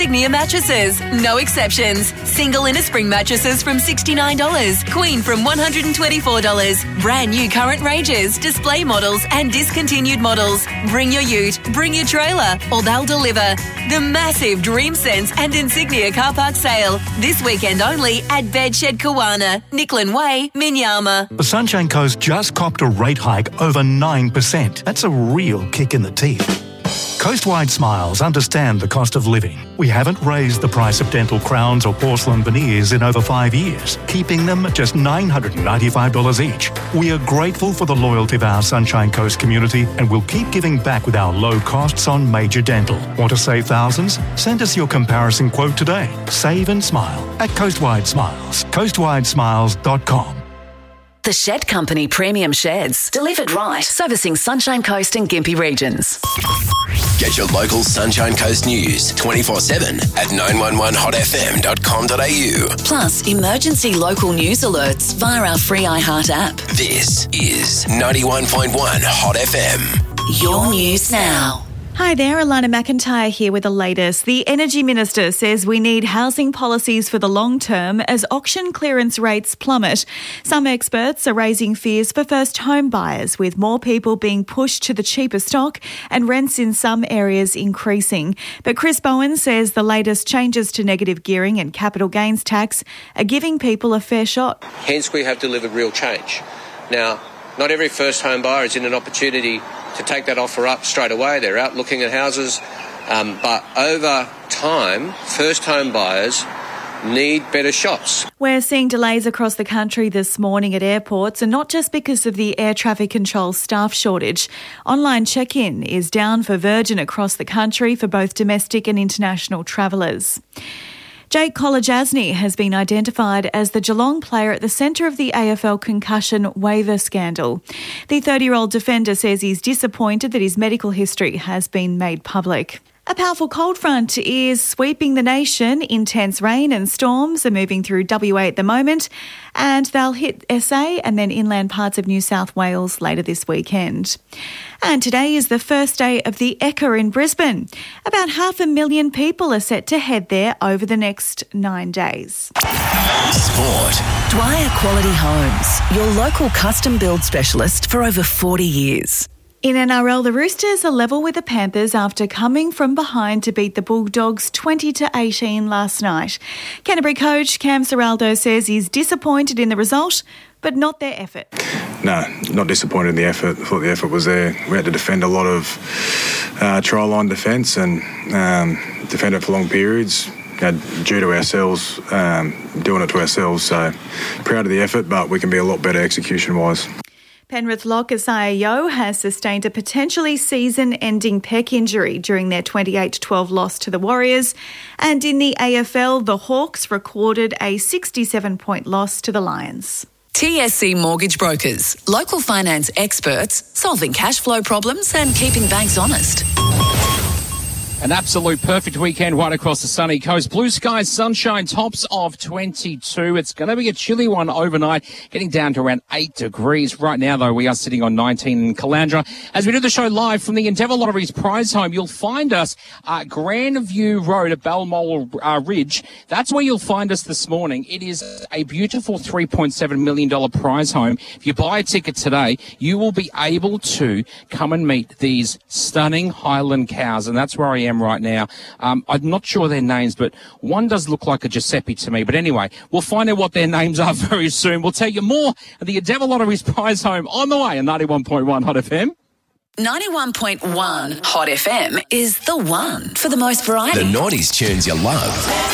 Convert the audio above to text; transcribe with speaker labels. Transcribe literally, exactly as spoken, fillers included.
Speaker 1: Insignia mattresses, no exceptions. Single inner spring mattresses from sixty-nine dollars. Queen from one hundred twenty-four dollars. Brand new current ranges, display models and discontinued models. Bring your ute, bring your trailer, or they'll deliver. The massive Dream Sense and Insignia car park sale. This weekend only at Bedshed Kawana, Nicklin Way, Minyama.
Speaker 2: The Sunshine Coast just copped a rate hike over nine percent. That's a real kick in the teeth. Coastwide Smiles understand the cost of living. We haven't raised the price of dental crowns or porcelain veneers in over five years, keeping them at just nine hundred ninety-five dollars each. We are grateful for the loyalty of our Sunshine Coast community and will keep giving back with our low costs on major dental. Want to save thousands? Send us your comparison quote today. Save and smile at Coastwide Smiles. coastwide smiles dot com.
Speaker 1: The Shed Company Premium Sheds. Delivered right. Servicing Sunshine Coast and Gympie regions.
Speaker 3: Get your local Sunshine Coast news twenty-four seven at nine one one hot f m dot com dot a u.
Speaker 1: Plus, emergency local news alerts via our free iHeart app.
Speaker 3: This is ninety-one point one Hot F M.
Speaker 1: Your news now.
Speaker 4: Hi there, Alana McIntyre here with the latest. The Energy Minister says we need housing policies for the long term as auction clearance rates plummet. Some experts are raising fears for first home buyers, with more people being pushed to the cheaper stock and rents in some areas increasing. But Chris Bowen says the latest changes to negative gearing and capital gains tax are giving people a fair shot.
Speaker 5: Hence, we have delivered real change. Now, not every first home buyer is in an opportunity to take that offer up straight away. They're out looking at houses. Um, but over time, first home buyers need better shots.
Speaker 4: We're seeing delays across the country this morning at airports, and not just because of the air traffic control staff shortage. Online check-in is down for Virgin across the country for both domestic and international travellers. Jake Kolodjasny has been identified as the Geelong player at the centre of the A F L concussion waiver scandal. The thirty-year-old defender says he's disappointed that his medical history has been made public. A powerful cold front is sweeping the nation. Intense rain and storms are moving through W A at the moment, and they'll hit S A and then inland parts of New South Wales later this weekend. And today is the first day of the Ekka in Brisbane. About half a million people are set to head there over the next nine days.
Speaker 3: Sport.
Speaker 1: Dwyer Quality Homes, your local custom build specialist for over forty years.
Speaker 4: In N R L, the Roosters are level with the Panthers after coming from behind to beat the Bulldogs twenty to eighteen last night. Canterbury coach Cam Serraldo says he's disappointed in the result, but not their effort.
Speaker 6: No, not disappointed in the effort. I thought the effort was there. We had to defend a lot of uh, trial line defence and um, defend it for long periods. Uh, due to ourselves, um, doing it to ourselves. So proud of the effort, but we can be a lot better execution-wise.
Speaker 4: Penrith lock Isaiah Yeo has sustained a potentially season-ending pec injury during their twenty-eight to twelve loss to the Warriors. And in the A F L, the Hawks recorded a sixty-seven point loss to the Lions.
Speaker 1: T S C Mortgage Brokers, local finance experts, solving cash flow problems and keeping banks honest.
Speaker 7: An absolute perfect weekend right across the sunny coast. Blue skies, sunshine, tops of twenty-two. It's going to be a chilly one overnight, getting down to around eight degrees. Right now, though, we are sitting on nineteen in Caloundra. As we do the show live from the Endeavour Lotteries prize home, you'll find us at Grandview Road at Balmoral uh, Ridge. That's where you'll find us this morning. It is a beautiful three point seven million dollars prize home. If you buy a ticket today, you will be able to come and meet these stunning Highland cows, and that's where I am right now. Um, I'm not sure their names, but one does look like a Giuseppe to me. But anyway, we'll find out what their names are very soon. We'll tell you more of the Endeavour Lotteries prize home on the way on ninety-one point one Hot F M.
Speaker 1: ninety-one point one Hot F M is the one for the most variety.
Speaker 3: The nineties tunes you love.